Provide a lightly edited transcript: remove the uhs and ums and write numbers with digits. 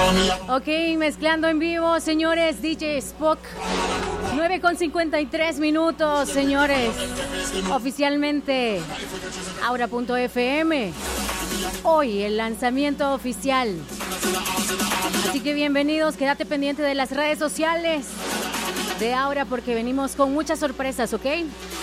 Ok, mezclando en vivo, señores, DJ Spock. 9:53 señores. Oficialmente, Aura.fm. Hoy el lanzamiento oficial. Así que bienvenidos, quédate pendiente de las redes sociales de Aura porque venimos con muchas sorpresas, ¿ok?